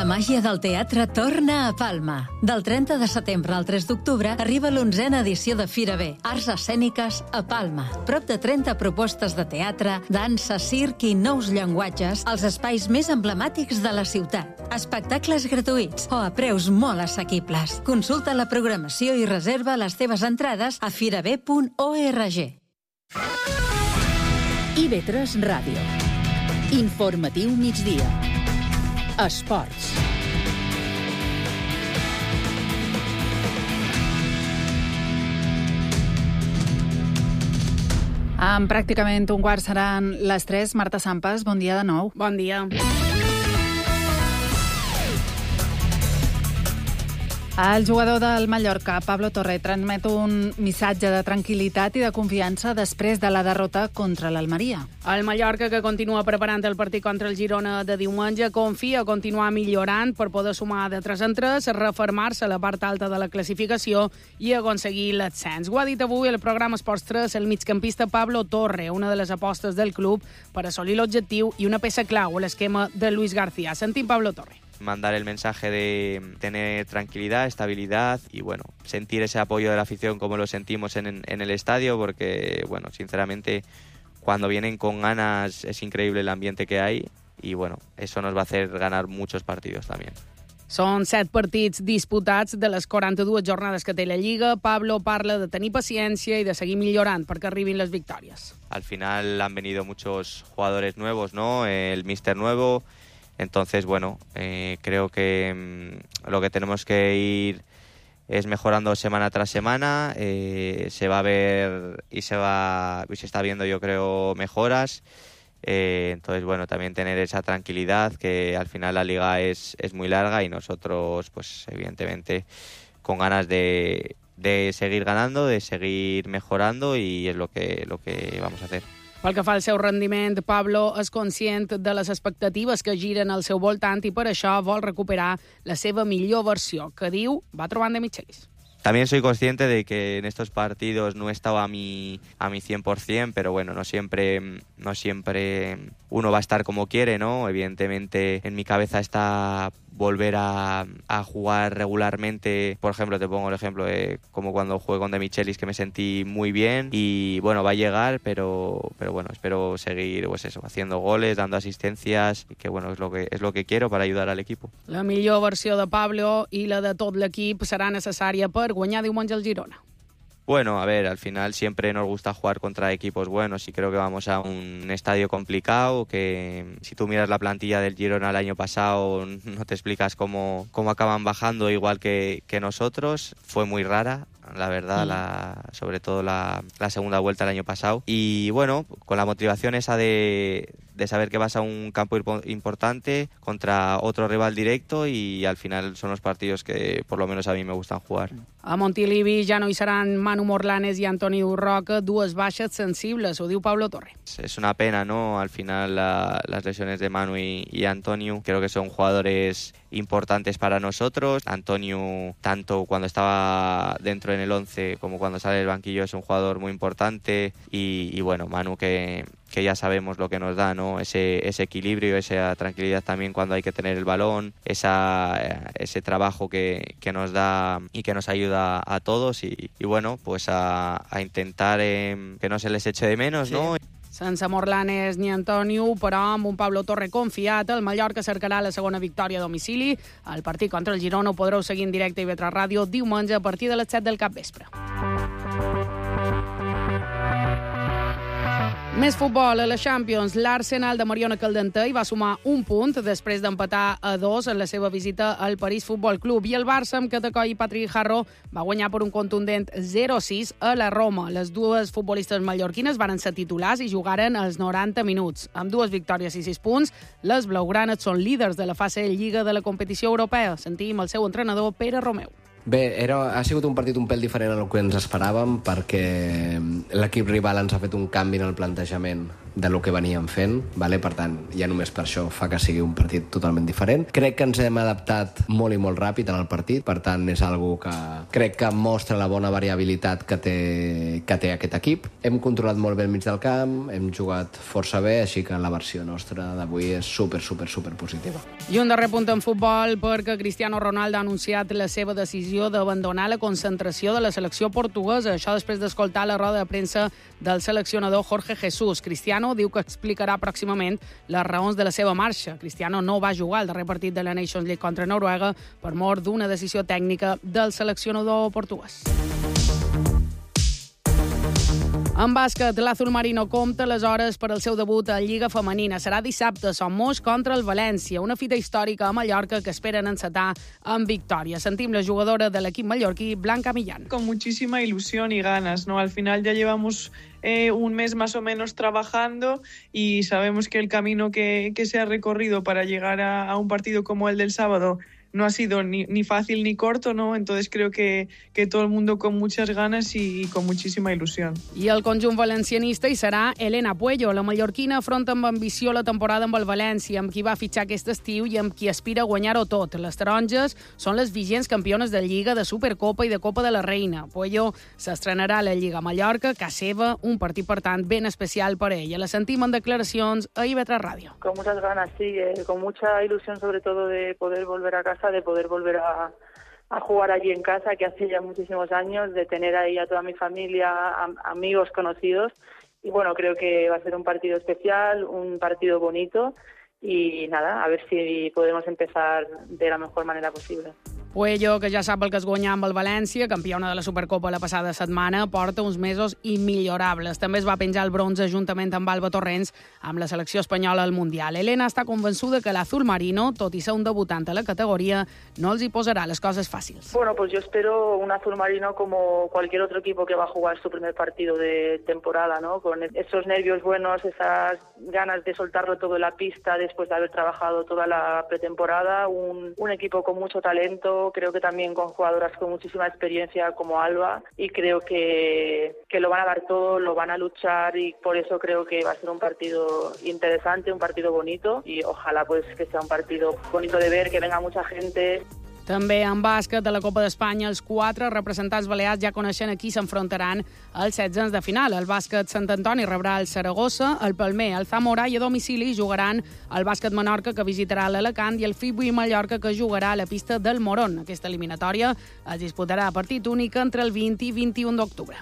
La màgia del teatre torna a Palma. Del 30 de setembre al 3 d'octubre arriba l'11a edició de Fira B, Arts Escèniques a Palma. Prop de 30 propostes de teatre, dansa, circ i nous llenguatges als espais més emblemàtics de la ciutat. Espectacles gratuïts o a preus molt assequibles. Consulta la programació i reserva les teves entrades a firab.org. IB3 Ràdio. Informatiu migdia. Esports. En pràcticament un quart seran les 3. Marta Sampas, bon dia de nou. Bon dia. El jugador del Mallorca, Pablo Torre, transmet un missatge de tranquil·litat i de confiança després de la derrota contra l'Almeria. El Mallorca, que continua preparant el partit contra el Girona de diumenge, confia a continuar millorant per poder sumar de 3 en 3, refermar-se a la part alta de la classificació i aconseguir l'ascens. Ho ha dit avui el programa Esports 3 el migcampista Pablo Torre, una de les apostes del club per assolir l'objectiu i una peça clau a l'esquema de Luis García. Sentim Pablo Torre. Mandar el mensaje de tener tranquilidad, estabilidad y bueno, sentir ese apoyo de la afición como lo sentimos en el estadio, porque bueno, sinceramente cuando vienen con ganas es increíble el ambiente que hay y bueno, eso nos va a hacer ganar muchos partidos también. Són 7 partits disputats de les 42 jornades que té la Lliga. Pablo parla de tenir paciència i de seguir millorant perquè arribin les victòries. Al final han venido muchos jugadores nuevos, ¿no? El míster nuevo. Entonces, bueno, creo que lo que tenemos que ir es mejorando semana tras semana. Se va a ver y se está viendo, yo creo, mejoras. Entonces, bueno, también tener esa tranquilidad, que al final la liga es muy larga y nosotros, pues evidentemente, con ganas de seguir ganando, de seguir mejorando, y es lo que vamos a hacer. Pel que fa al seu rendiment, Pablo és conscient de les expectatives que giren al seu voltant i per això vol recuperar la seva millor versió, que diu va trobant de Michelis. También soy consciente de que en estos partidos no he estado a mi 100%, pero bueno, no siempre uno va a estar como quiere, ¿no? Evidentemente en mi cabeza está volver a jugar regularmente. Por ejemplo, te pongo el ejemplo de como cuando jugué con De Michelis, que me sentí muy bien, y bueno, va a llegar, pero bueno, espero seguir pues eso, haciendo goles, dando asistencias, y que bueno, es lo que quiero para ayudar al equipo. La millor versió de Pablo i la de tot l'equip serà necessària per guanyar diumenge al Girona. Bueno, a ver, al final siempre nos gusta jugar contra equipos buenos y creo que vamos a un estadio complicado, que si tú miras la plantilla del Girona el año pasado no te explicas cómo acaban bajando igual que nosotros. Fue muy rara, la verdad, sobre todo la segunda vuelta el año pasado. Y bueno, con la motivación esa de saber que vas a un campo importante contra otro rival directo, y al final son los partidos que por lo menos a mí me gustan jugar. A Montilivi ja no hi seran Manu Morlanes i Antoni Urroca, dues baixes sensibles, ho diu Pablo Torre. Es una pena, ¿no? Al final las lesiones de Manu y Antonio creo que son jugadores importantes para nosotros. Antonio, tanto cuando estaba dentro en el 11 como cuando sale del banquillo, es un jugador muy importante, y bueno, Manu que ya sabemos lo que nos da, ¿no? Ese equilibrio, esa tranquilidad también cuando hay que tener el balón, ese trabajo que nos da y que nos ayuda a todos, y bueno, pues a intentar que no se les eche de menos, ¿no? Sense Morlanes ni Antonio, però amb un Pablo Torre confiat, el Mallorca cercarà la segona victòria a domicili. El partit contra el Girona ho podreu seguir en directe a IB3 Ràdio diumenge a partir de les 7 del capvespre. Més futbol a la Champions. L'Arsenal de Mariona Caldentey va sumar un punt després d'empatar a 2 en la seva visita al París Futbol Club, i el Barça, amb Catacoll i Patrick Harro, va guanyar per un contundent 0-6 a la Roma. Les dues futbolistes mallorquines varen ser titulars i jugaren els 90 minuts. Amb 2 victòries i 6 punts, les blaugranes són líders de la fase de Lliga de la competició europea. Sentim el seu entrenador, Pere Romeu. Bé, ha sigut un partit un pèl diferent al que ens esperàvem, perquè l'equip rival ens ha fet un canvi en el plantejament. del que veníem fent, vale? Per tant, ja només per això fa que sigui un partit totalment diferent. Crec que ens hem adaptat molt i molt ràpid en el partit, per tant és algo que crec que mostra la bona variabilitat que té aquest equip. Hem controlat molt bé el mig del camp, hem jugat força bé, així que la versió nostra d'avui és super positiva. I un darrer punt en futbol, perquè Cristiano Ronaldo ha anunciat la seva decisió d'abandonar la concentració de la selecció portuguesa. Això després d'escoltar la roda de premsa del seleccionador Jorge Jesús. Cristiano diu que explicarà pròximament les raons de la seva marxa. Cristiano no va jugar al darrer partit de la Nations League contra Noruega per mor d'una decisió tècnica del seleccionador portuguès. En bàsquet, l'Azul Marino compta les hores per al seu debut a Lliga Femenina. Serà dissabte a Somos contra el València, una fita històrica a Mallorca que esperen encetar amb victòria. Sentim la jugadora de l'equip mallorquí, Blanca Millán. Con muchísima ilusión y ganas, ¿no? Al final ya llevamos un mes más o menos trabajando y sabemos que el camino que se ha recorrido para llegar a un partido como el del sábado no ha sido ni fácil ni corto, ¿no? Entonces creo que todo el mundo con muchas ganas y con muchísima ilusión. I el conjunt valencianista hi serà Elena Puello. La mallorquina afronta amb ambició la temporada amb el València, amb qui va fitxar aquest estiu i amb qui aspira a guanyar-ho tot. Les taronges són les vigents campiones de Lliga, de Supercopa i de Copa de la Reina. Puello s'estrenarà a la Lliga Mallorca, casa seva, un partit, per tant, ben especial per ella. La sentim en declaracions a IB3 Ràdio. Con muchas ganas, sí, con mucha ilusión sobre todo de poder volver a casa, de poder volver a jugar allí en casa, que hace ya muchísimos años, de tener ahí a toda mi familia, amigos, conocidos. Y bueno, creo que va a ser un partido especial, un partido bonito y nada, a ver si podemos empezar de la mejor manera posible. Puello, que ja sap el que es guanyar amb el València, campiona de la Supercopa la passada setmana, porta uns mesos immillorables. També es va penjar el bronze juntament amb Alba Torrents amb la selecció espanyola al Mundial. Elena està convençuda que l'Azul Marino, tot i ser un debutant a la categoria, no els hi posarà les coses fàcils. Bueno, pues yo espero un Azul Marino como cualquier otro equipo que va a jugar su primer partido de temporada, ¿no? Con esos nervios buenos, esas ganas de soltarlo todo en la pista después de haber trabajado toda la pretemporada, un equipo con mucho talento, creo que también con jugadoras con muchísima experiencia como Alba, y creo que lo van a dar todo, lo van a luchar, y por eso creo que va a ser un partido interesante, un partido bonito, y ojalá pues que sea un partido bonito de ver, que venga mucha gente. També en bàsquet de la Copa d'Espanya, els 4 representants balears ja coneixen a qui s'enfrontaran als 16 de final. El bàsquet Sant Antoni rebrà el Saragossa, el Palmer, el Zamora, i a domicili jugaran el bàsquet Menorca, que visitarà l'Alacant, i el Fibui Mallorca, que jugarà a la pista del Morón. Aquesta eliminatòria es disputarà a partit únic entre el 20 i 21 d'octubre.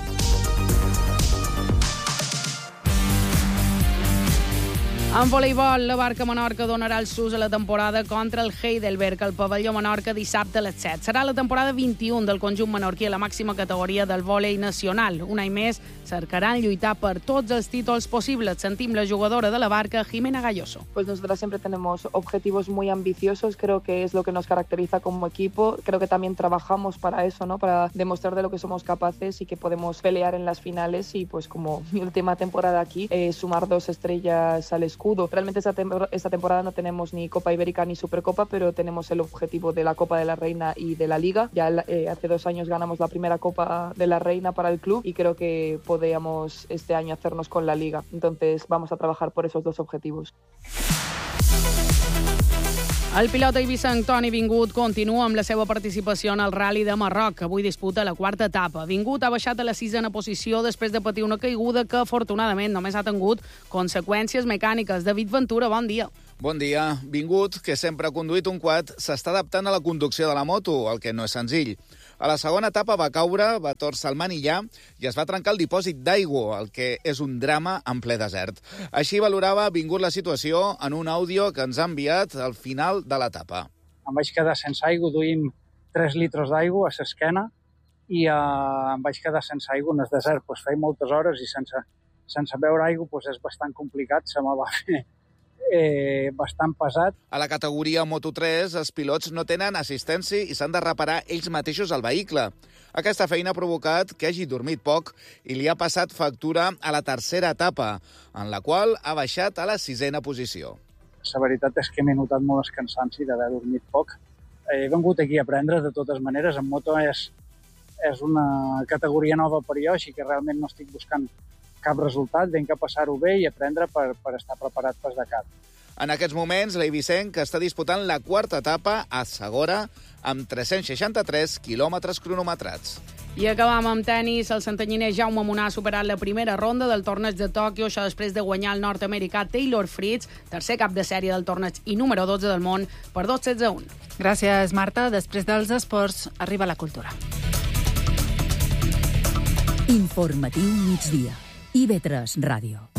En voleibol, la Barca Menorca donarà el sus a la temporada contra el Heidelberg al pavelló Menorca dissabte a les 7. Serà la temporada 21 del conjunt menorquí a la màxima categoria del vòlei nacional. Un any més cercaran lluitar per tots els títols possibles. Sentim la jugadora de la Barca, Jimena Galloso. Pues nosotras siempre tenemos objetivos muy ambiciosos, creo que es lo que nos caracteriza como equipo. Creo que también trabajamos para eso, ¿no? Para demostrar de lo que somos capaces y que podemos pelear en las finales, y pues como mi última temporada aquí, sumar 2 estrellas al escudo. Realmente esta temporada no tenemos ni Copa Ibérica ni Supercopa, pero tenemos el objetivo de la Copa de la Reina y de la Liga. Ya hace 2 años ganamos la primera Copa de la Reina para el club y creo que podíamos este año hacernos con la Liga. Entonces vamos a trabajar por esos 2 objetivos. El pilot eivissenc Toni Vingut continua amb la seva participació en el Rally de Marroc. Avui disputa la 4ª etapa. Vingut ha baixat a la 6ª posició després de patir una caiguda que, afortunadament, només ha tingut conseqüències mecàniques. David Ventura, bon dia. Bon dia. Vingut, que sempre ha conduït un quad, s'està adaptant a la conducció de la moto, el que no és senzill. A la segona etapa va caure, va torçar el manillar i es va trencar el dipòsit d'aigua, el que és un drama en ple desert. Així valorava Vingut la situació en un àudio que ens ha enviat al final de l'etapa. Em vaig quedar sense aigua, duim 3 litres d'aigua a l'esquena i em vaig quedar sense aigua en el desert. Feia moltes hores i sense beure aigua és bastant complicat, se me va fer bastant pesat. A la categoria Moto3, els pilots no tenen assistència i s'han de reparar ells mateixos el vehicle. Aquesta feina ha provocat que hagi dormit poc i li ha passat factura a la 3ª etapa, en la qual ha baixat a la 6ª posició. La veritat és que m'he notat molt el cansanci d'haver dormit poc. He vingut aquí a aprendre, de totes maneres. En moto és una categoria nova per jo, així que realment no estic buscant cap resultat, vam que passar-ho bé i aprendre per estar preparat pas de cap. En aquests moments, l'Eivissenc està disputant la quarta etapa a Segora amb 363 quilòmetres cronometrats. I acabam amb tenis. El santanyiner Jaume Munar ha superat la primera ronda del torneig de Tòquio, això després de guanyar el nord-americà Taylor Fritz, tercer cap de sèrie del torneig i número 12 del món, per 2-16-1. Gràcies, Marta. Després dels esports, arriba la cultura. Informatiu migdia. IB3 Ràdio.